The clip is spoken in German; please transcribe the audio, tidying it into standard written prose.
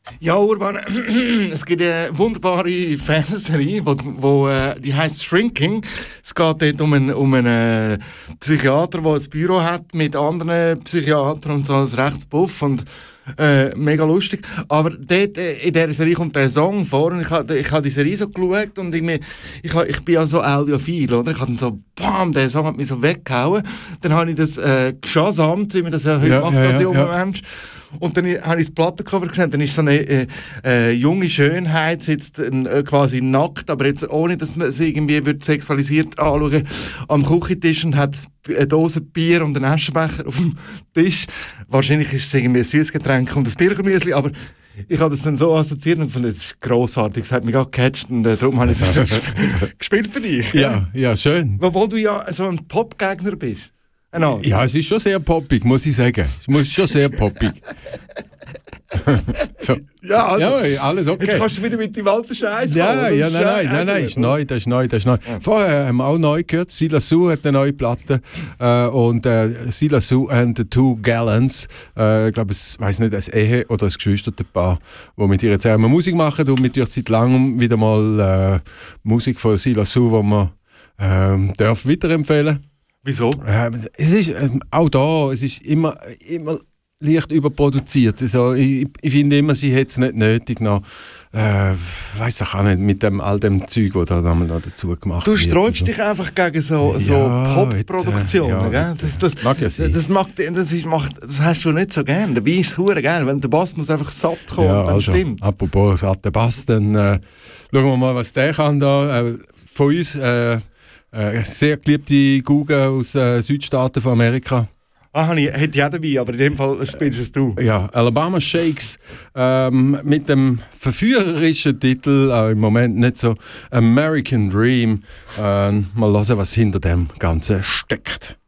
Ja, Urban, es gibt eine wunderbare Fernsehserie, die heisst Shrinking. Es geht dort um einen Psychiater, der ein Büro hat mit anderen Psychiatern und so, als Rechtsbuff und mega lustig. Aber dort in dieser Serie kommt der Song vor und ich habe die Serie so geschaut und ich bin ja so audiophil, oder? Ich habe dann so, bam, der Song hat mich so weggehauen. Dann habe ich das geschasamt, wie man das ja heute macht als junger Mensch. Und dann habe ich das Plattencover gesehen, dann ist so eine junge Schönheit, sitzt quasi nackt, aber jetzt ohne, dass man sie irgendwie wird sexualisiert anschauen, am Küchentisch und hat eine Dose Bier und einen Aschenbecher auf dem Tisch. Wahrscheinlich ist es irgendwie ein Süßgetränk und ein Birchermüsli, aber ich habe das dann so assoziiert und fand, das ist grossartig, es hat mich auch gecatcht und darum habe ich es jetzt gespielt für dich. Ja, schön. Obwohl du ja so ein Popgegner bist. Genau. Ja, es ist schon sehr poppig, muss ich sagen. Es ist schon sehr poppig. So. Ja, also, ja, alles okay. Jetzt kannst du wieder mit dem alten Scheiß nein, ist neu, das ist neu. Ja. Vorher haben wir auch neu gehört, Silas Su hat eine neue Platte und Silas Su and the Two Gallants, ich glaube, ich weiss nicht, ein Ehe- oder ein Geschwisterpaar, die mit ihr zusammen Musik machen und mit ihr seit langem wieder mal Musik von Silas Su, die man darf weiterempfehlen. Wieso? Es ist auch da, es ist immer leicht überproduziert. Also, ich finde immer, sie hätte es nicht nötig noch. Weiß ich auch nicht, mit all dem Zeug, das da dazu gemacht wird. Du sträubst dich einfach gegen so Pop-Produktionen, gell? Das mag ja sein. Das hast du nicht so gern. Dabei ist es verdammt geil, wenn der Bass muss einfach satt kommen und dann also, stimmt. Apropos satter Bass, dann schauen wir mal, was der kann da. Von uns sehr geliebte Google aus Südstaaten von Amerika. Hätte ich auch dabei, aber in dem Fall spielst es du. Ja, Alabama Shakes mit dem verführerischen Titel, im Moment nicht so American Dream. Mal hören, was hinter dem Ganzen steckt.